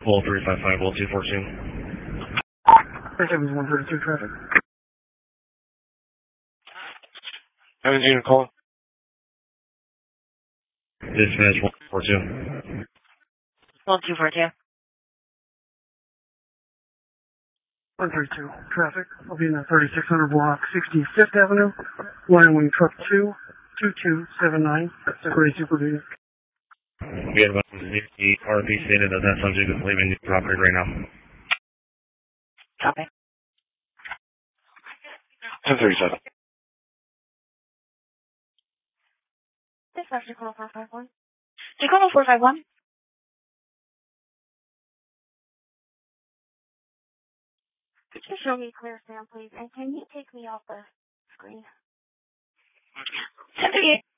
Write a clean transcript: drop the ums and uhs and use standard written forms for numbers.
Pull 355, Will 242. 132 traffic. Haven't seen a call. Dispatch 142. 1242. 132 traffic. I'll be in the 3600 block, 65th Avenue, line wing truck 2, 2279. Separated Super Duty. We have the RP stated that that subject is leaving the property right now. Copy. 1037. Dispatch, Tacoma 451. Tacoma 451. Could you show me clear, Sam, please? And can you take me off the screen? 1038.